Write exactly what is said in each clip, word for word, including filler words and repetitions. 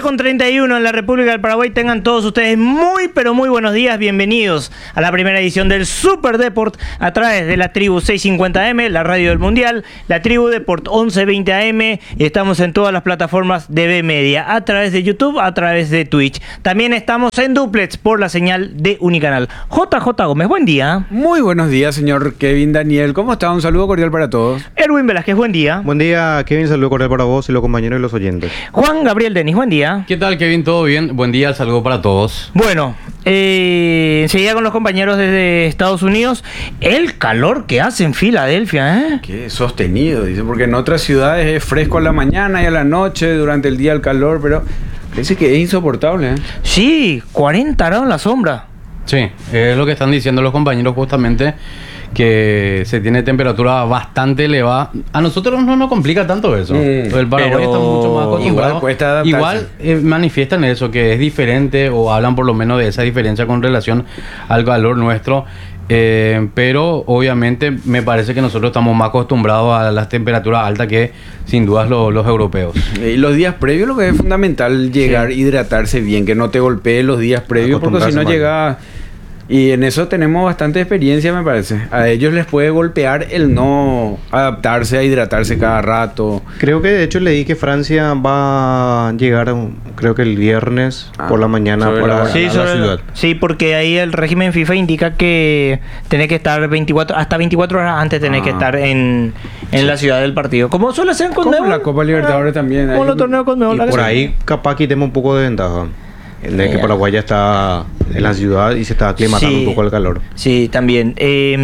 con treinta y uno en la República del Paraguay. Tengan todos ustedes muy, pero muy buenos días. Bienvenidos a la primera edición del Super Deport a través de la Tribu seiscientos cincuenta A M, la radio del Mundial, la Tribu Deport once veinte A M, y estamos en todas las plataformas de B Media, a través de YouTube, a través de Twitch. También estamos en duplex por la señal de Unicanal. J J Gómez, buen día. Muy buenos días, señor Kevin Daniel. ¿Cómo está? Un saludo cordial para todos. Erwin Velázquez, buen día. Buen día, Kevin. Saludo cordial para vos y los compañeros y los oyentes. Juan Gabriel Denis, buen día. ¿Qué tal, Kevin? ¿Todo bien? Buen día, saludo para todos. Bueno, eh, enseguida con los compañeros desde Estados Unidos. El calor que hace en Filadelfia, ¿eh? Qué sostenido, dice, porque en otras ciudades es fresco a la mañana y a la noche, durante el día el calor, pero parece que es insoportable, ¿eh? Sí, cuarenta grados en la sombra. Sí, es lo que están diciendo los compañeros justamente, que se tiene temperatura bastante elevada. A nosotros no nos complica tanto eso. Mm, el Paraguay está mucho más acostumbrado. Igual cuesta adaptarse. Igual eh, manifiestan eso, que es diferente, o hablan por lo menos de esa diferencia con relación al calor nuestro. Eh, pero obviamente me parece que nosotros estamos más acostumbrados a las temperaturas altas que sin dudas lo, los europeos. Y los días previos lo que es fundamental llegar, sí. hidratarse bien, que no te golpee los días previos, porque si no llega... Y en eso tenemos bastante experiencia, me parece. A ellos les puede golpear el no adaptarse a hidratarse cada rato. Creo que de hecho leí que Francia va a llegar, creo que el viernes ah, por la mañana para sí, la, sobre, la ciudad. Sí, porque ahí el régimen FIFA indica que tenés que estar veinticuatro, hasta veinticuatro horas antes tenés ah. que estar en, en sí. la ciudad del partido. Como suele ser en Conmebol. Como la Copa Libertadores ah, también. Como los torneos Conmebol. Y por ahí capaz quitemos un poco de ventaja. El de que Paraguay ya está en la ciudad y se está aclimatando sí, un poco al calor. Sí, también.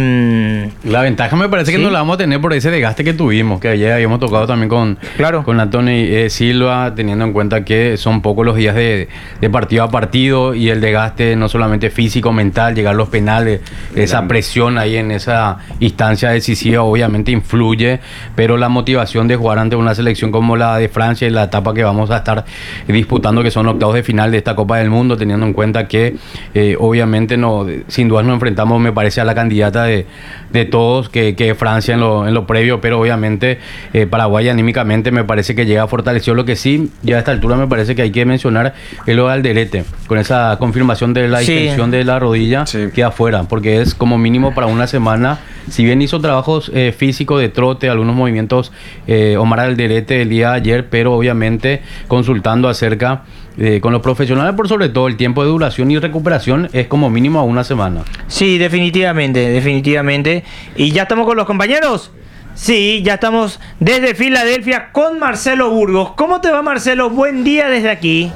Eh, la ventaja me parece que ¿sí? no la vamos a tener por ese desgaste que tuvimos, que ayer habíamos tocado también con, claro. con Antonio eh, Silva, teniendo en cuenta que son pocos los días de, de partido a partido y el desgaste no solamente físico, mental, llegar a los penales, esa presión ahí en esa instancia decisiva obviamente influye, pero la motivación de jugar ante una selección como la de Francia y la etapa que vamos a estar disputando, que son octavos de final de esta Copa del Mundo, teniendo en cuenta que eh, obviamente no, sin duda nos enfrentamos, me parece, a la candidata de, de todos, que, que Francia en lo, en lo previo, pero obviamente eh, Paraguay anímicamente me parece que llega fortalecido. Lo que sí, ya a esta altura me parece que hay que mencionar es lo de Alderete, con esa confirmación de la distensión sí. de la rodilla, sí. queda fuera, porque es como mínimo para una semana. Si bien hizo trabajos eh, físicos de trote, algunos movimientos eh, Omar Alderete el día de ayer, pero obviamente consultando acerca Eh, con los profesionales, por sobre todo, el tiempo de duración y recuperación es como mínimo a una semana. Sí, definitivamente, definitivamente. ¿Y ya estamos con los compañeros? Sí, ya estamos desde Filadelfia con Marcelo Burgos. ¿Cómo te va, Marcelo? Buen día desde aquí.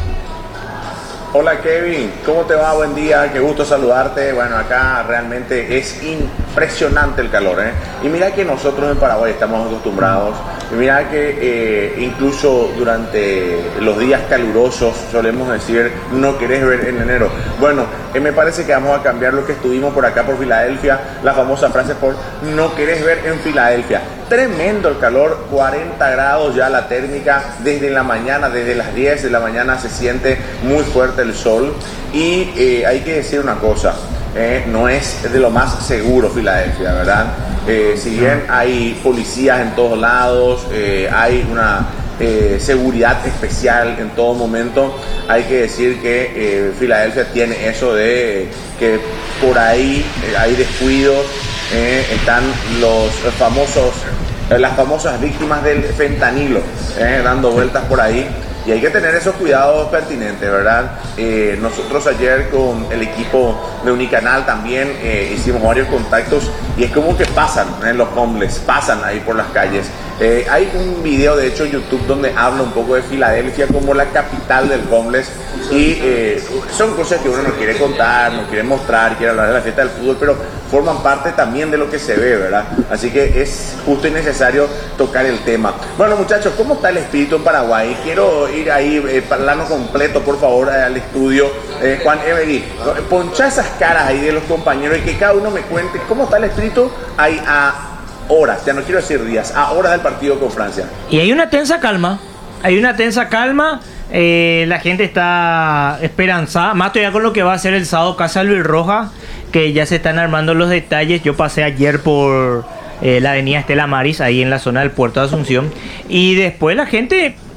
Hola Kevin, ¿cómo te va? Buen día, qué gusto saludarte. Bueno, acá realmente es impresionante el calor, ¿eh? Y mira que nosotros en Paraguay estamos acostumbrados. Y mira que eh, incluso durante los días calurosos solemos decir, no querés ver en enero. Bueno, eh, me parece que vamos a cambiar lo que estuvimos por acá por Filadelfia, la famosa frase por no querés ver en Filadelfia. Tremendo el calor, cuarenta grados ya la térmica desde la mañana, desde las diez de la mañana se siente muy fuerte el sol. Y eh, hay que decir una cosa, eh, no es de lo más seguro Filadelfia, ¿verdad? Eh, si bien hay policías en todos lados, eh, hay una eh, seguridad especial en todo momento, hay que decir que eh, Filadelfia tiene eso de eh, que por ahí eh, hay descuidos. Eh, están los famosos, eh, las famosas víctimas del fentanilo eh, dando vueltas por ahí, y hay que tener esos cuidados pertinentes, ¿verdad? Eh, nosotros ayer con el equipo de Unicanal también eh, hicimos varios contactos y es como que pasan eh, los homeless, pasan ahí por las calles. Eh, hay un video de hecho en YouTube donde habla un poco de Filadelfia como la capital del homeless, y eh, son cosas que uno no quiere contar, no quiere mostrar, quiere hablar de la fiesta del fútbol, pero forman parte también de lo que se ve, ¿verdad? Así que es justo y necesario tocar el tema. Bueno, muchachos, ¿cómo está el espíritu en Paraguay? Quiero ir ahí, eh, plano completo, por favor, al estudio. Eh, Juan Emery, poncha esas caras ahí de los compañeros y que cada uno me cuente cómo está el espíritu ahí a horas, ya no quiero decir días, a horas del partido con Francia. Y hay una tensa calma, hay una tensa calma. Eh, la gente está esperanzada, más todavía con lo que va a ser el sábado Casa Luis Roja, que ya se están armando los detalles. Yo pasé ayer por eh, la avenida Estela Maris, ahí en la zona del puerto de Asunción, y después la gente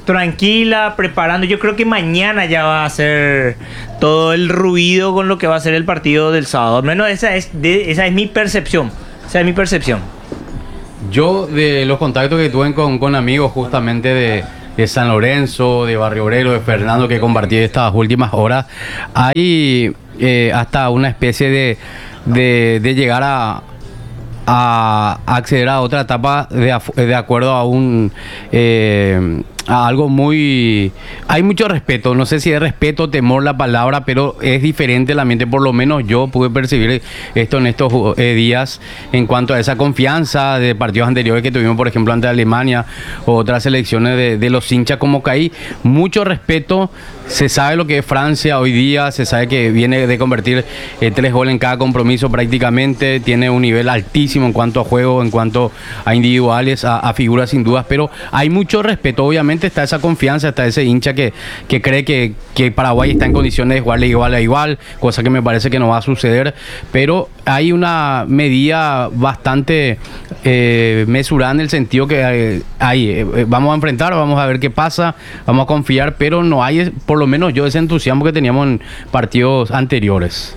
tranquila, preparando. Yo creo que mañana ya va a ser todo el ruido con lo que va a ser el partido del sábado. Al menos esa es, de, esa es mi percepción. Esa es mi percepción. Yo, de los contactos que tuve con, con amigos justamente de, de San Lorenzo, de Barrio Obrero, de Fernando, que compartí estas últimas horas, hay eh, hasta una especie de, de, de llegar a, a acceder a otra etapa de, de acuerdo a un... Eh, a algo muy... Hay mucho respeto, no sé si es respeto o temor la palabra, pero es diferente el ambiente, por lo menos yo pude percibir esto en estos eh, días en cuanto a esa confianza de partidos anteriores que tuvimos, por ejemplo, ante Alemania o otras selecciones de, de los hinchas como caí. Mucho respeto, se sabe lo que es Francia hoy día, se sabe que viene de convertir eh, tres goles en cada compromiso prácticamente, tiene un nivel altísimo en cuanto a juego, en cuanto a individuales, a, a figuras sin dudas, pero hay mucho respeto, obviamente. Está esa confianza, está ese hincha que, que cree que, que Paraguay está en condiciones de jugarle igual a igual, cosa que me parece que no va a suceder, pero hay una medida bastante eh, mesurada en el sentido que eh, hay, eh, vamos a enfrentar, vamos a ver qué pasa, vamos a confiar, pero no hay, por lo menos yo, ese entusiasmo que teníamos en partidos anteriores.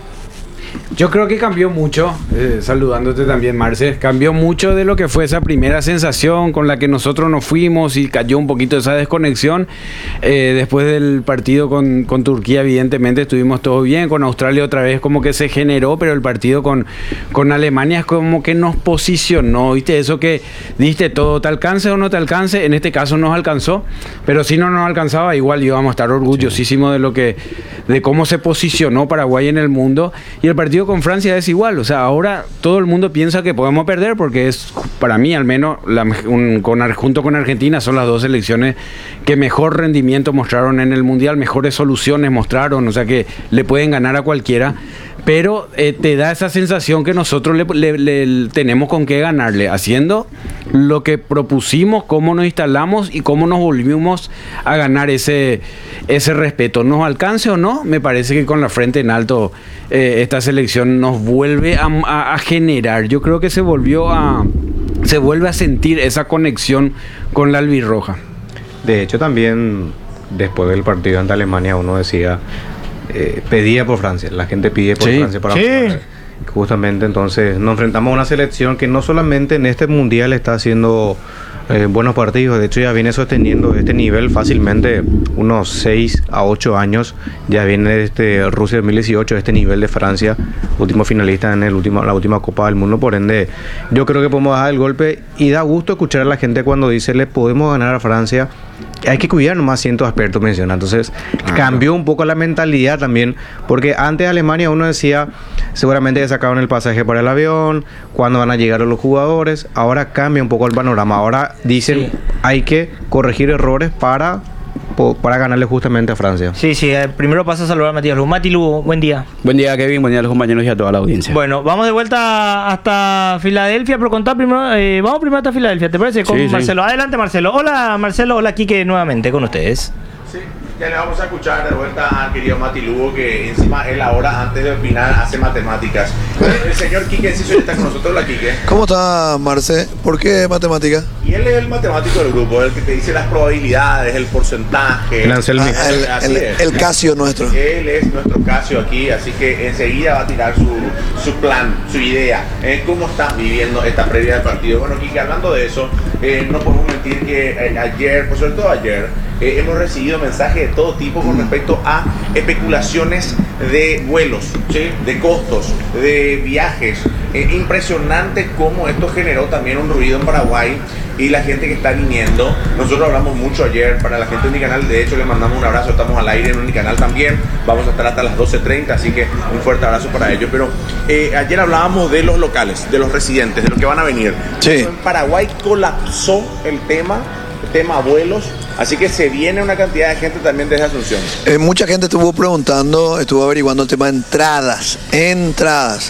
Yo creo que cambió mucho, eh, saludándote también, Marce, cambió mucho de lo que fue esa primera sensación con la que nosotros nos fuimos y cayó un poquito esa desconexión. Eh, después del partido con, con Turquía, evidentemente estuvimos todo bien, con Australia otra vez como que se generó, pero el partido con, con Alemania es como que nos posicionó, ¿viste? Eso que diste todo, ¿te alcance o no te alcance? En este caso nos alcanzó, pero si no nos alcanzaba, igual íbamos a estar orgullosísimos de lo que, de cómo se posicionó Paraguay en el mundo. Y el partido con Francia es igual, o sea, ahora todo el mundo piensa que podemos perder porque es, para mí al menos, la, un, con, junto con Argentina son las dos selecciones que mejor rendimiento mostraron en el Mundial, mejores soluciones mostraron, o sea que le pueden ganar a cualquiera, pero eh, te da esa sensación que nosotros le, le, le tenemos con qué ganarle, haciendo lo que propusimos, cómo nos instalamos y cómo nos volvimos a ganar ese, ese respeto. ¿Nos alcance o no? Me parece que con la frente en alto eh, esta selección nos vuelve a, a, a generar. Yo creo que se volvió a se vuelve a sentir esa conexión con la albirroja. De hecho, también después del partido ante Alemania uno decía, eh, pedía por Francia, la gente pide por sí, Francia para sí. jugar. Justamente entonces nos enfrentamos a una selección que no solamente en este mundial está haciendo eh, buenos partidos, de hecho ya viene sosteniendo este nivel fácilmente unos seis a ocho años, ya viene este Rusia dos mil dieciocho, este nivel de Francia, último finalista en el último, la última Copa del Mundo, por ende yo creo que podemos dar el golpe y da gusto escuchar a la gente cuando dice le podemos ganar a Francia. Hay que cuidar nomás, cientos expertos mencionan. Entonces ah, cambió un poco la mentalidad también, porque antes de Alemania uno decía seguramente ya sacaron el pasaje para el avión, cuándo van a llegar los jugadores. Ahora cambia un poco el panorama, ahora dicen sí. hay que corregir errores para para ganarle justamente a Francia. Sí, sí, eh, primero pasa a saludar a Matías Lugo. Mati Lugo, buen día. Buen día, Kevin, buen día a los compañeros y a toda la audiencia. Bueno, vamos de vuelta hasta Filadelfia, pero contar primero, eh, vamos primero hasta Filadelfia, ¿te parece? Con sí, Marcelo. Sí. Adelante, Marcelo. Hola, Marcelo, hola, Quique, nuevamente con ustedes. Sí, ya le vamos a escuchar de vuelta al querido Mati Lugo, que encima él ahora, antes de opinar, hace matemáticas. El señor Quique Enciso está con nosotros. Hola, Quique. ¿Cómo está, Marce? ¿Por qué matemática? Y él es el matemático del grupo, el que te dice las probabilidades, el porcentaje. El, ah, el, el, el Casio nuestro. Él es nuestro Casio aquí, así que enseguida va a tirar su, su plan, su idea, eh, cómo están viviendo esta previa del partido. Bueno, Quique, hablando de eso, eh, no podemos mentir que eh, ayer, pues sobre todo ayer, eh, hemos recibido mensajes de todo tipo con respecto a especulaciones de vuelos, ¿sí? De costos, de viajes. Eh, impresionante cómo esto generó también un ruido en Paraguay y la gente que está viniendo. Nosotros hablamos mucho ayer para la gente de Unicanal, de hecho les mandamos un abrazo, estamos al aire en Unicanal también, vamos a estar hasta las doce treinta, así que un fuerte abrazo para ellos. Pero eh, ayer hablábamos de los locales, de los residentes, de los que van a venir. Sí. En Paraguay colapsó el tema, el tema vuelos, así que se viene una cantidad de gente también desde Asunción. Eh, mucha gente estuvo preguntando, estuvo averiguando el tema de entradas, entradas.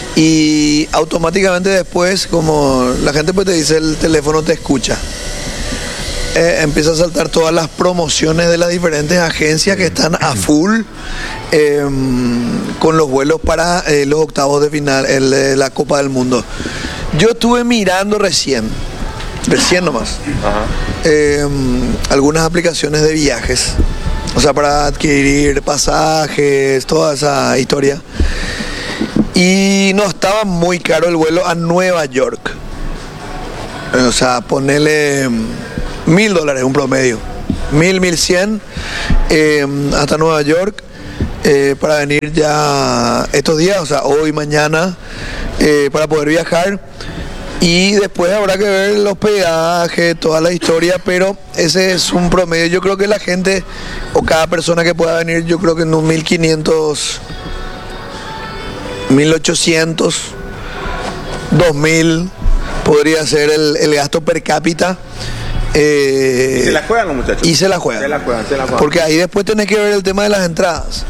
Y automáticamente después, como la gente pues te dice, el teléfono te escucha. Eh, empieza a saltar todas las promociones de las diferentes agencias que están a full eh, con los vuelos para eh, los octavos de final, el, eh, la Copa del Mundo. Yo estuve mirando recién recién nomás. Ajá. Eh, algunas aplicaciones de viajes, o sea, para adquirir pasajes, toda esa historia. Y no estaba muy caro el vuelo a Nueva York. O sea, ponele mil dólares un promedio. Mil, mil cien eh, hasta Nueva York eh, para venir ya estos días, o sea, hoy, mañana, eh, para poder viajar. Y después habrá que ver los hospedaje, toda la historia, pero ese es un promedio. Yo creo que la gente, o cada persona que pueda venir, yo creo que en un mil quinientos, mil ochocientos, dos mil podría ser el, el gasto per cápita. Eh, ¿Y se la juegan los muchachos? Y se la juegan. Se la juegan, se la juegan. Porque ahí después tenés que ver el tema de las entradas.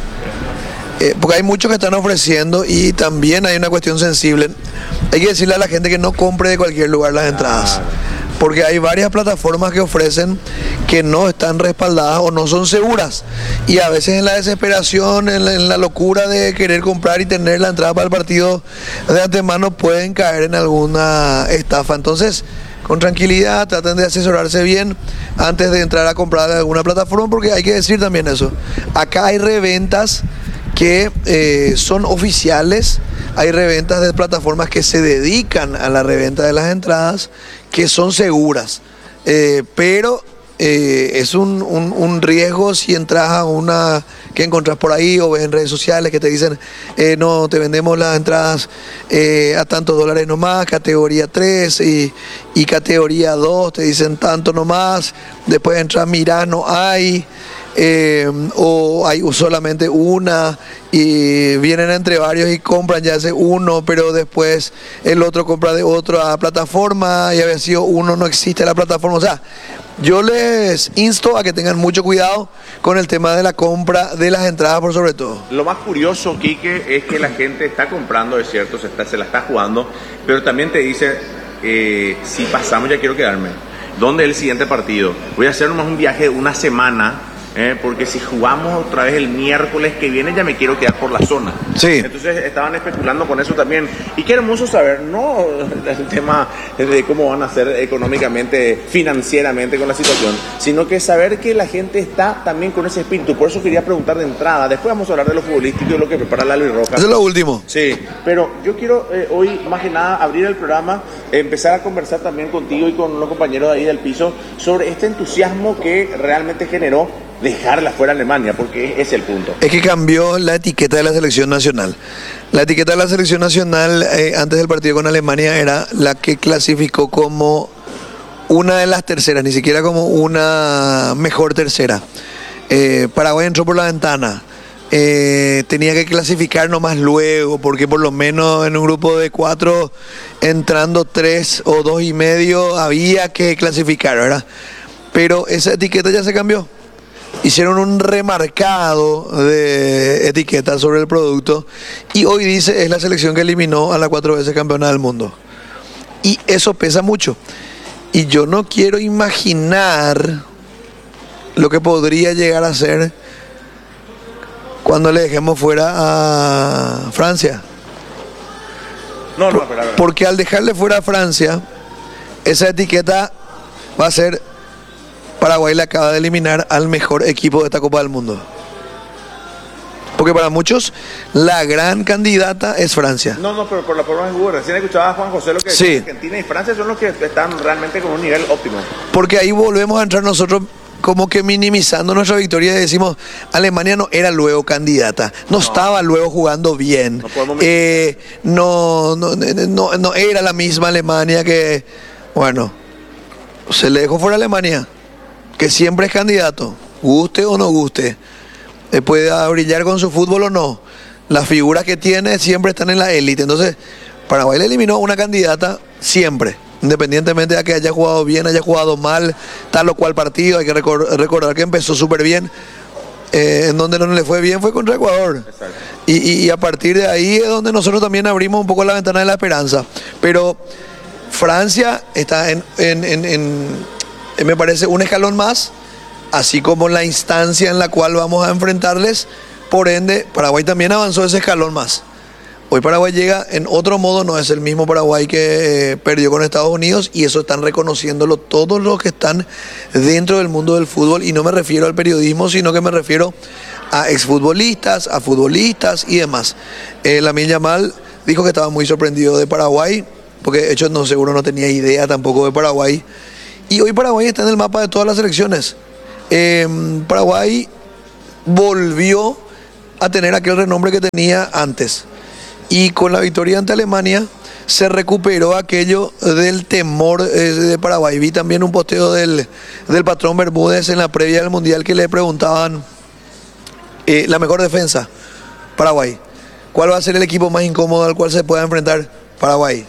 Eh, porque hay muchos que están ofreciendo y también hay una cuestión sensible. Hay que decirle a la gente que no compre de cualquier lugar las entradas. Porque hay varias plataformas que ofrecen que no están respaldadas o no son seguras. Y a veces en la desesperación, en la, en la locura de querer comprar y tener la entrada para el partido de antemano, pueden caer en alguna estafa. Entonces, con tranquilidad, traten de asesorarse bien antes de entrar a comprar de alguna plataforma, porque hay que decir también eso. Acá hay reventas que eh, son oficiales, hay reventas de plataformas que se dedican a la reventa de las entradas, que son seguras, eh, pero eh, es un, un, un riesgo si entras a una que encontrás por ahí o ves en redes sociales que te dicen eh, no, te vendemos las entradas eh, a tantos dólares nomás, categoría tres y, y categoría dos te dicen tanto nomás, después entras, mirás, no hay. Eh, o hay solamente una y vienen entre varios y compran ya ese uno, pero después el otro compra de otra plataforma y había sido uno, no existe la plataforma. O sea, yo les insto a que tengan mucho cuidado con el tema de la compra de las entradas por sobre todo. Lo más curioso, Quique, es que la gente está comprando, es cierto, se, está, se la está jugando, pero también te dice, eh, si pasamos ya quiero quedarme. ¿Dónde es el siguiente partido? Voy a hacer nomás un viaje de una semana. Eh, porque si jugamos otra vez el miércoles que viene ya me quiero quedar por la zona. Sí. Entonces estaban especulando con eso también. Y qué hermoso saber, no el tema de cómo van a ser económicamente, financieramente con la situación, sino que saber que la gente está también con ese espíritu. Por eso quería preguntar de entrada. Después vamos a hablar de lo futbolístico y de lo que prepara Lalo y Rojas. Eso es lo último. Sí, pero yo quiero eh, hoy, más que nada, abrir el programa, eh, empezar a conversar también contigo y con los compañeros de ahí del piso sobre este entusiasmo que realmente generó dejarla fuera Alemania, porque ese es el punto. Es que cambió la etiqueta de la selección nacional. La etiqueta de la selección nacional eh, antes del partido con Alemania era la que clasificó como una de las terceras, ni siquiera como una mejor tercera. Eh, Paraguay entró por la ventana. Eh, tenía que clasificar nomás luego, porque por lo menos en un grupo de cuatro, entrando tres o dos y medio, había que clasificar, ¿verdad? Pero esa etiqueta ya se cambió. Hicieron un remarcado de etiqueta sobre el producto y hoy dice es la selección que eliminó a la cuatro veces campeona del mundo. Y eso pesa mucho. Y yo no quiero imaginar lo que podría llegar a ser cuando le dejemos fuera a Francia. No, no, pero, pero. Porque al dejarle fuera a Francia, esa etiqueta va a ser Paraguay le acaba de eliminar al mejor equipo de esta Copa del Mundo. Porque para muchos la gran candidata es Francia. No, no, pero por la forma de jugar. Recién escuchaba a Juan José lo que decía. Sí. Argentina y Francia son los que están realmente con un nivel óptimo. Porque ahí volvemos a entrar nosotros como que minimizando nuestra victoria y decimos, Alemania no era luego candidata, no, no. estaba luego jugando bien, no, eh, no, no, no, no era la misma Alemania que, bueno, se le dejó fuera a Alemania, que siempre es candidato, guste o no guste, eh, puede brillar con su fútbol o no, las figuras que tiene siempre están en la élite. Entonces Paraguay le eliminó a una candidata siempre, independientemente de que haya jugado bien, haya jugado mal, tal o cual partido. Hay que recor- recordar que empezó súper bien, eh, en donde no le fue bien fue contra Ecuador. Y, y, y a partir de ahí es donde nosotros también abrimos un poco la ventana de la esperanza. Pero Francia está en, en, en, en, en me parece, un escalón más, así como la instancia en la cual vamos a enfrentarles. Por ende, Paraguay también avanzó ese escalón más. Hoy Paraguay llega en otro modo, no es el mismo Paraguay que eh, perdió con Estados Unidos, y eso están reconociéndolo todos los que están dentro del mundo del fútbol, y no me refiero al periodismo, sino que me refiero a exfutbolistas, a futbolistas y demás. Eh, Lamine Yamal dijo que estaba muy sorprendido de Paraguay, porque de hecho no, seguro no tenía idea tampoco de Paraguay, y hoy Paraguay está en el mapa de todas las selecciones. Eh, Paraguay volvió a tener aquel renombre que tenía antes. Y con la victoria ante Alemania se recuperó aquello del temor eh, de Paraguay. Vi también un posteo del, del patrón Bermúdez en la previa del Mundial que le preguntaban eh, la mejor defensa, Paraguay. ¿Cuál va a ser el equipo más incómodo al cual se pueda enfrentar? Paraguay.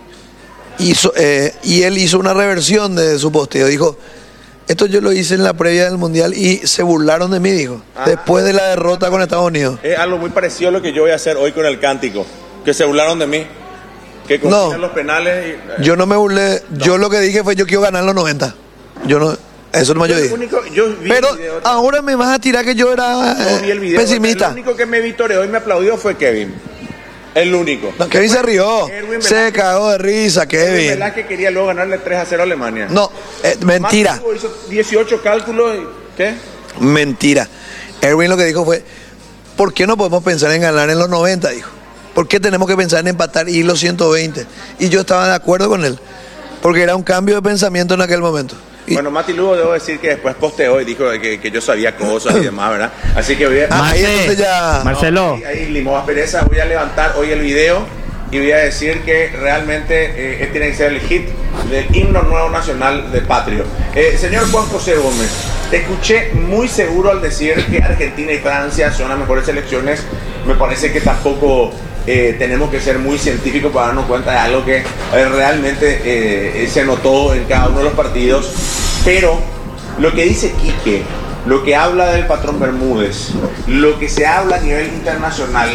Hizo, eh, y él hizo una reversión de su posteo. Dijo, esto yo lo hice en la previa del Mundial y se burlaron de mí, dijo, ah, después de la derrota con Estados Unidos. Es algo muy parecido a lo que yo voy a hacer hoy con el cántico, que se burlaron de mí, que no, los penales. Y, eh. yo no me burlé, no. Yo lo que dije fue yo quiero ganar los noventa. Yo no, eso no me yo dije. Único, yo vi Pero el video, ahora me vas a tirar que yo era no, vi el video, pesimista. El único que me victorió y me aplaudió fue Kevin. El único. No, Kevin se rió. Se cagó de risa, Kevin. ¿Verdad que quería luego ganarle tres a cero a Alemania? No, eh, mentira. Mati hizo dieciocho cálculos y ¿qué? Mentira. Erwin lo que dijo fue, ¿por qué no podemos pensar en ganar en los noventa? Dijo. ¿Por qué tenemos que pensar en empatar y los ciento veinte? Y yo estaba de acuerdo con él, porque era un cambio de pensamiento en aquel momento. Y bueno, Mati Lugo, debo decir que después posteó y dijo que, que yo sabía cosas y demás, ¿verdad? Así que voy a... Ah, ahí entonces ya... Marcelo. No, ahí, ahí limó aspereza, voy a levantar hoy el video y voy a decir que realmente eh, tiene que ser el hit del himno nuevo nacional de Patrio. Eh, señor Juan José Gómez, te escuché muy seguro al decir que Argentina y Francia son las mejores selecciones. Me parece que tampoco... Eh, tenemos que ser muy científicos para darnos cuenta de algo que eh, realmente eh, se notó en cada uno de los partidos, pero lo que dice Quique, lo que habla del patrón Bermúdez, lo que se habla a nivel internacional,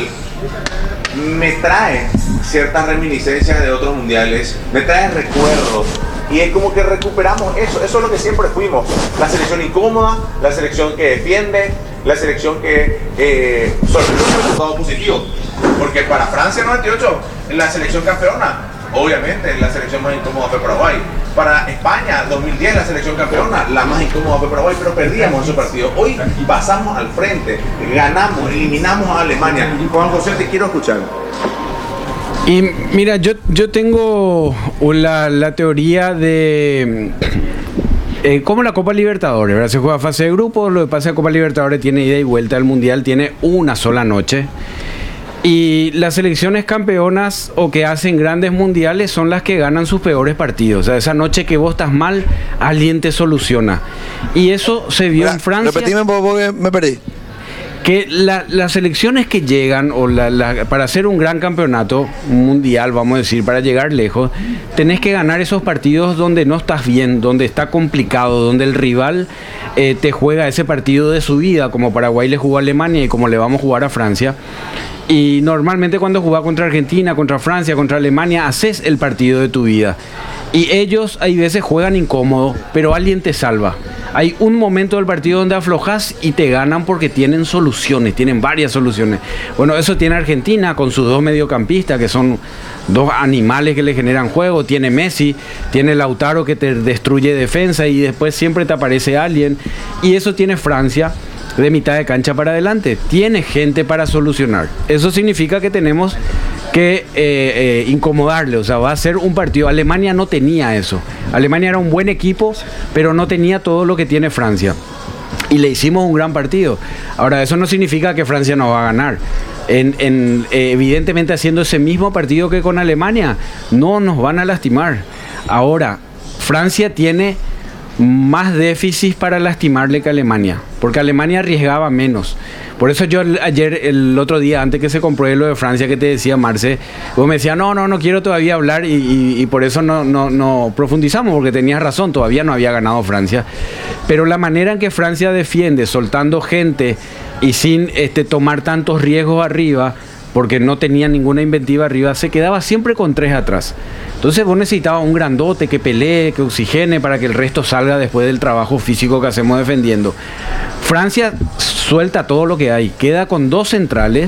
me trae ciertas reminiscencias de otros mundiales, me trae recuerdos. Y es como que recuperamos eso, eso es lo que siempre fuimos, la selección incómoda, la selección que defiende, la selección que eh, sorprende un resultado positivo. Porque para Francia noventa y ocho, la selección campeona, obviamente la selección más incómoda fue Paraguay. Para España dos mil diez, la selección campeona, la más incómoda fue Paraguay, pero perdíamos ese partido. Hoy pasamos al frente, ganamos, eliminamos a Alemania. Juan José, te quiero escuchar. Y mira, yo, yo tengo la, la teoría de... Eh, como la Copa Libertadores, ¿verdad? Se juega fase de grupo, lo que pasa es que la Copa Libertadores tiene ida y vuelta, al Mundial tiene una sola noche. Y las selecciones campeonas o que hacen grandes mundiales son las que ganan sus peores partidos. O sea, esa noche que vos estás mal, alguien te soluciona. Y eso se vio Mira, en Francia. Repetime un poco porque me perdí. Que la, las selecciones que llegan o la, la, para hacer un gran campeonato mundial, vamos a decir, para llegar lejos, tenés que ganar esos partidos donde no estás bien, donde está complicado, donde el rival eh, te juega ese partido de su vida, como Paraguay le jugó a Alemania y como le vamos a jugar a Francia. Y normalmente cuando jugás contra Argentina, contra Francia, contra Alemania, haces el partido de tu vida. Y ellos hay veces juegan incómodo, pero alguien te salva. Hay un momento del partido donde aflojas y te ganan porque tienen soluciones, tienen varias soluciones. Bueno, eso tiene Argentina con sus dos mediocampistas, que son dos animales que le generan juego. Tiene Messi, tiene Lautaro que te destruye defensa y después siempre te aparece alguien. Y eso tiene Francia de mitad de cancha para adelante. Tiene gente para solucionar. Eso significa que tenemos que eh, eh, incomodarle, o sea, va a ser un partido. Alemania no tenía eso. Alemania era un buen equipo, pero no tenía todo lo que tiene Francia. Y le hicimos un gran partido. Ahora, eso no significa que Francia no va a ganar. En, en, eh, evidentemente, haciendo ese mismo partido que con Alemania, no nos van a lastimar. Ahora, Francia tiene más déficit para lastimarle que Alemania, porque Alemania arriesgaba menos. Por eso yo ayer, el otro día, antes que se compruebe lo de Francia, que te decía Marce, vos me decías, no, no, no quiero todavía hablar y, y, y por eso no, no, no profundizamos, porque tenías razón, todavía no había ganado Francia. Pero la manera en que Francia defiende, soltando gente y sin este, tomar tantos riesgos arriba, porque no tenía ninguna inventiva arriba, se quedaba siempre con tres atrás. Entonces vos necesitabas un grandote que pelee, que oxigene para que el resto salga después del trabajo físico que hacemos defendiendo. Francia suelta todo lo que hay, queda con dos centrales,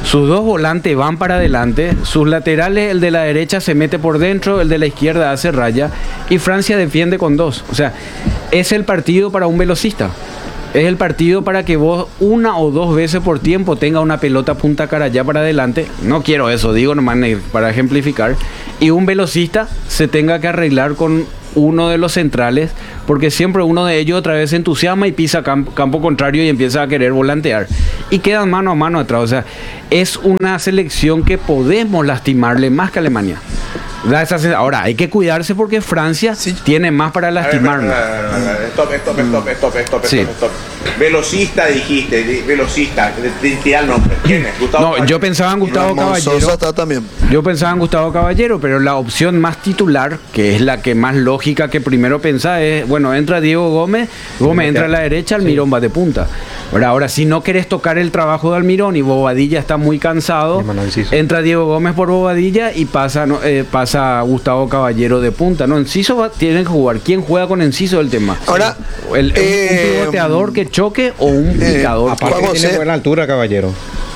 sus dos volantes van para adelante, sus laterales, el de la derecha se mete por dentro, el de la izquierda hace raya y Francia defiende con dos. O sea, es el partido para un velocista. Es el partido para que vos una o dos veces por tiempo tenga una pelota punta cara ya para adelante. No quiero eso, digo nomás para ejemplificar. Y un velocista se tenga que arreglar con uno de los centrales, porque siempre uno de ellos otra vez se entusiasma y pisa campo, campo contrario y empieza a querer volantear. Y quedan mano a mano atrás. O sea, es una selección que podemos lastimarle más que Alemania. Ahora, hay que cuidarse porque Francia sí tiene más para lastimarnos. Stop, stop, stop, stop, stop, sí. stop, stop. Velocista dijiste, velocista, tira el nombre. ¿Quién es? Gustavo no, Caballero. Yo pensaba en Gustavo Ramón Caballero. Sosa está también. Yo pensaba en Gustavo Caballero, pero la opción más titular, que es la que más lógica que primero pensaba, es, bueno, entra Diego Gómez, Gómez entra a la derecha, Almirón sí. va de punta. Ahora, ahora, si no querés tocar el trabajo de Almirón y Bobadilla está muy cansado, entra Diego Gómez por Bobadilla y pasa, no, eh, pasa Gustavo Caballero de punta. No, Enciso va, tienen que jugar. ¿Quién juega con Enciso el tema? Ahora, el, eh, un pivoteador que choque o un eh, picador. Aparte que tiene buena altura, Caballero.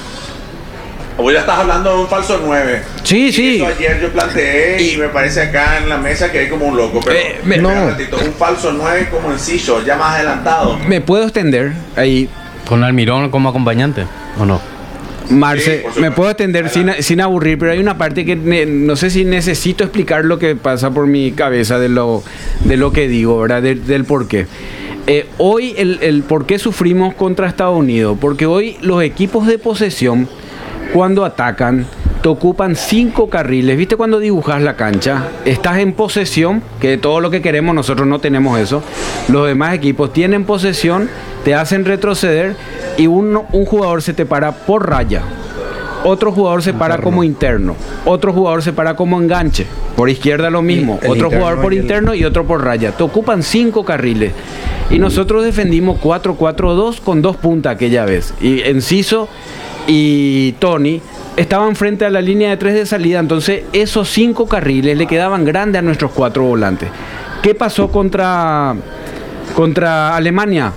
Vos ya estás hablando de un falso nueve. Sí, y sí. Eso ayer yo planteé y me parece acá en la mesa que hay como un loco. Pero eh, me, no. un ratito, un falso nueve como Enciso, ya más adelantado. Me puedo extender ahí. ¿Con Almirón como acompañante o no? Marce, sí, me puedo extender sin, sin aburrir, pero hay una parte que ne, no sé si necesito explicar lo que pasa por mi cabeza de lo, de lo que digo, ¿verdad? De, del por qué. Eh, hoy el, el por qué sufrimos contra Estados Unidos, porque hoy los equipos de posesión, cuando atacan, te ocupan cinco carriles. ¿Viste cuando dibujas la cancha? Estás en posesión, que todo lo que queremos nosotros no tenemos eso. Los demás equipos tienen posesión, te hacen retroceder y uno, un jugador se te para por raya. Otro jugador se para como interno. Otro jugador se para como enganche. Por izquierda lo mismo. El otro jugador por interno y otro por raya. Te ocupan cinco carriles. Y nosotros defendimos cuatro cuatro dos con dos puntas aquella vez. Y Enciso y Tony estaban frente a la línea de tres de salida. Entonces esos cinco carriles le quedaban grandes a nuestros cuatro volantes. ¿Qué pasó contra, contra Alemania?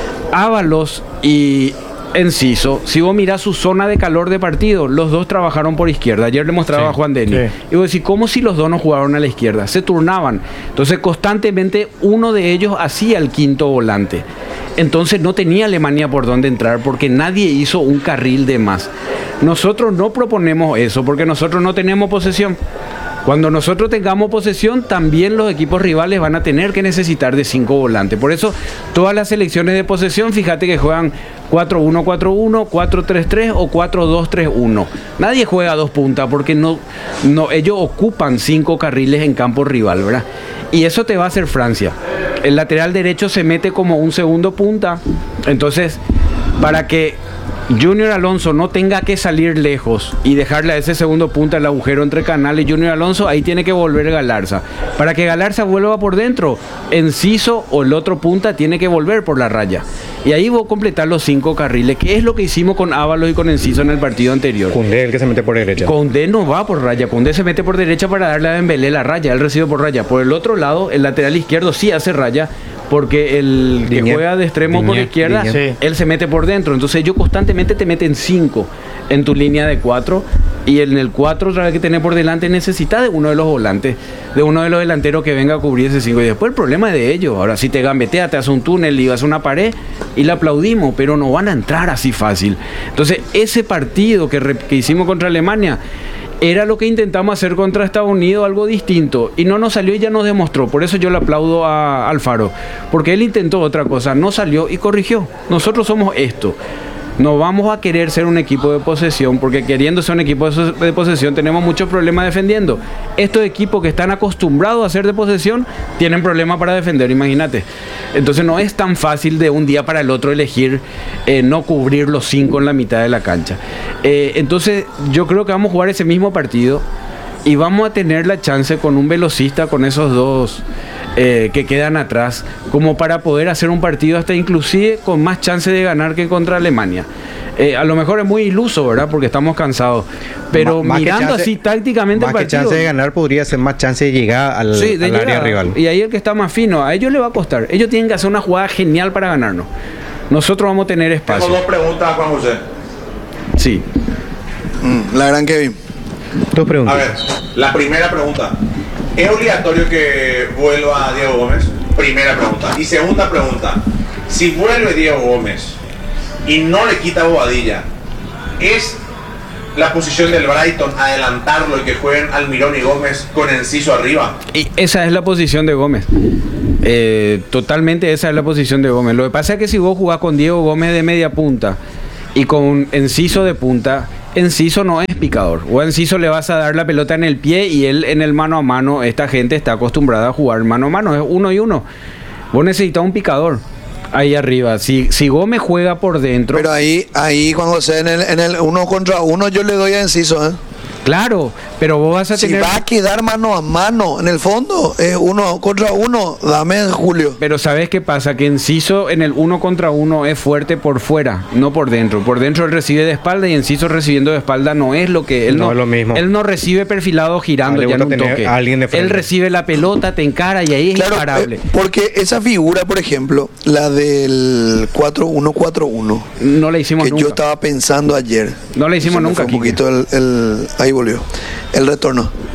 Ábalos y Enciso, si vos mirás su zona de calor de partido, los dos trabajaron por izquierda. Ayer le mostraba sí, a Juan Denis. Sí. Y vos decís, ¿cómo si los dos no jugaron a la izquierda? Se turnaban. Entonces, constantemente uno de ellos hacía el quinto volante. Entonces, no tenía Alemania por dónde entrar porque nadie hizo un carril de más. Nosotros no proponemos eso porque nosotros no tenemos posesión. Cuando nosotros tengamos posesión, también los equipos rivales van a tener que necesitar de cinco volantes. Por eso, todas las selecciones de posesión, fíjate que juegan cuatro uno cuatro uno, cuatro tres tres o cuatro dos tres uno. Nadie juega a dos puntas porque no, no, ellos ocupan cinco carriles en campo rival, ¿verdad? Y eso te va a hacer Francia. El lateral derecho se mete como un segundo punta. Entonces, para que Junior Alonso no tenga que salir lejos y dejarle a ese segundo punta el agujero entre Canal y Junior Alonso, ahí tiene que volver Galarza. Para que Galarza vuelva por dentro, Enciso o el otro punta tiene que volver por la raya. Y ahí voy a completar los cinco carriles, que es lo que hicimos con Ábalos y con Enciso en el partido anterior. Koundé, el que se mete por derecha. Koundé no va por raya, Koundé se mete por derecha para darle a Dembélé la raya, él recibe por raya. Por el otro lado, el lateral izquierdo sí hace raya, porque el que Diñet, juega de extremo Diñet, por izquierda, Diñet. él se mete por dentro. Entonces ellos constantemente te meten cinco en tu línea de cuatro. Y en el cuatro, otra vez que tenés por delante, necesitas de uno de los volantes, de uno de los delanteros que venga a cubrir ese cinco. Y después el problema es de ellos. Ahora, si te gambetea, te hace un túnel y vas a una pared y le aplaudimos, pero no van a entrar así fácil. Entonces, ese partido que, re, que hicimos contra Alemania era lo que intentamos hacer contra Estados Unidos, algo distinto, y no nos salió y ya nos demostró. Por eso yo le aplaudo a Alfaro, porque él intentó otra cosa, no salió y corrigió. Nosotros somos esto. No vamos a querer ser un equipo de posesión, porque queriendo ser un equipo de posesión tenemos muchos problemas defendiendo. Estos equipos que están acostumbrados a ser de posesión tienen problemas para defender, imagínate. Entonces no es tan fácil de un día para el otro elegir eh, no cubrir los cinco en la mitad de la cancha. Eh, entonces yo creo que vamos a jugar ese mismo partido y vamos a tener la chance con un velocista, con esos dos eh, que quedan atrás, como para poder hacer un partido hasta inclusive con más chance de ganar que contra Alemania. Eh, a lo mejor es muy iluso, ¿verdad? Porque estamos cansados. Pero más, más mirando chance, así tácticamente más el partido, que chance de ganar podría ser más chance de llegar al, sí, de al llegar, área rival. Y ahí el que está más fino, a ellos les va a costar. Ellos tienen que hacer una jugada genial para ganarnos. Nosotros vamos a tener espacio. Tengo dos preguntas, Juan José. Sí. Mm, la gran Kevin. Dos preguntas. A ver, la primera pregunta. ¿Es obligatorio que vuelva Diego Gómez? Primera pregunta. Y segunda pregunta. Si vuelve Diego Gómez y no le quita Bobadilla, ¿es la posición del Brighton adelantarlo y que jueguen Almirón y Gómez con Enciso arriba? Y esa es la posición de Gómez. Eh, totalmente esa es la posición de Gómez. Lo que pasa es que si vos jugás con Diego Gómez de media punta y con Enciso de punta, Enciso no es picador. O a Enciso le vas a dar la pelota en el pie y él en el mano a mano. Esta gente está acostumbrada a jugar mano a mano, es uno y uno. Vos necesitas un picador ahí arriba. Si, si Gómez juega por dentro. Pero ahí, ahí Juan José, en el, en el uno contra uno yo le doy a Enciso, ¿eh? Claro, pero vos vas a Si tener... va a quedar mano a mano, en el fondo, es uno contra uno, dame Julio. Pero ¿sabes qué pasa? Que Enciso en el uno contra uno es fuerte por fuera, no por dentro. Por dentro él recibe de espalda y Enciso recibiendo de espalda no es lo que... Él No no, es lo mismo. Él no recibe perfilado girando A él le ya en un gusta tener toque. a alguien de frente. Él recibe la pelota, te encara y ahí es Claro, imparable. eh, porque esa figura, por ejemplo, la del cuatro uno cuatro uno, No la hicimos que nunca. yo estaba pensando ayer. No la hicimos Se me nunca, fue un Quique. poquito el, el- ahí volvió. El retorno.